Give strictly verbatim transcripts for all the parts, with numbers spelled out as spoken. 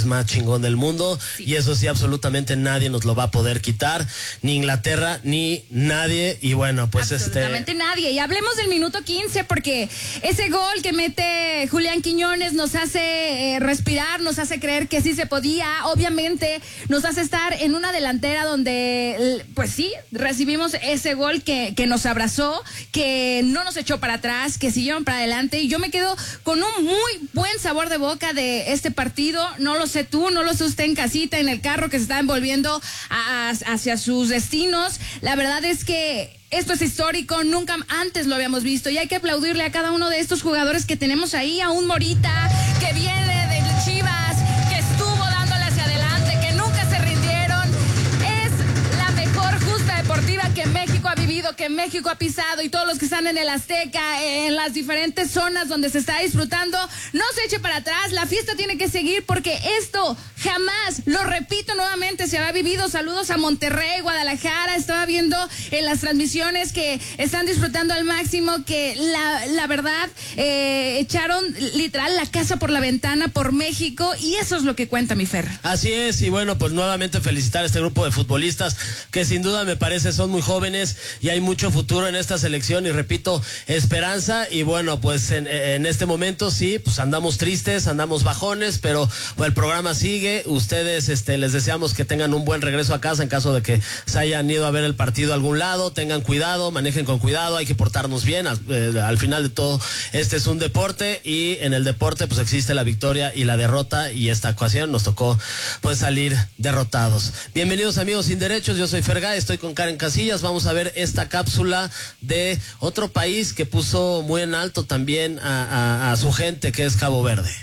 más chingón del mundo, sí. Y eso sí, absolutamente nadie nos lo va a poder quitar, ni Inglaterra, ni nadie, y bueno, pues absolutamente este... nadie, y hablemos del minuto quince, porque ese gol que mete Julián Quiñones nos hace eh, respirar, nos hace creer que sí se podía, obviamente nos hace estar en una delantera donde, pues sí, recibimos ese gol que, que nos abrazó, que no nos echó para atrás, que siguieron para adelante, y yo me quedo con un muy buen sabor de boca de este partido. No lo sé tú, no lo sé usted en casita, en el carro, que se está envolviendo a, a, hacia sus destinos. La verdad es que esto es histórico, nunca antes lo habíamos visto, y hay que aplaudirle a cada uno de estos jugadores que tenemos ahí, a un Morita que viene de Chivas, que estuvo dándole hacia adelante, que nunca se rindieron. Es la mejor justa deportiva que México ha vivido, que México ha pisado, y todos los que están en el Azteca, en las diferentes zonas donde se está disfrutando, no se eche para atrás, la fiesta tiene que seguir, porque esto jamás, lo repito nuevamente, se había vivido. Saludos a Monterrey, Guadalajara, estaba viendo en las transmisiones que están disfrutando al máximo, que la, la verdad eh, echaron literal la casa por la ventana por México, y eso es lo que cuenta, mi Fer. Así es, y bueno, pues nuevamente felicitar a este grupo de futbolistas que sin duda me parece son muy jóvenes y hay mucho futuro en esta selección, y repito, esperanza. Y bueno, pues en, en este momento sí, pues andamos tristes, andamos bajones, pero pues, el programa sigue. Ustedes este, les deseamos que tengan un buen regreso a casa en caso de que se hayan ido a ver el partido a algún lado. Tengan cuidado, manejen con cuidado, hay que portarnos bien. Al, eh, al final de todo, este es un deporte, y en el deporte pues existe la victoria y la derrota, y esta ocasión nos tocó pues salir derrotados. Bienvenidos, amigos sin derechos, yo soy Fergay, estoy con Karen Casillas. Vamos a ver esta cápsula de otro país que puso muy en alto también a, a, a su gente, que es Cabo Verde.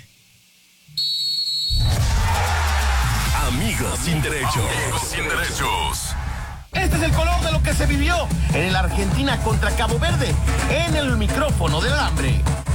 Amigos sin derechos. Amigos sin derechos. Este es el color de lo que se vivió en el Argentina contra Cabo Verde, en el micrófono del hambre.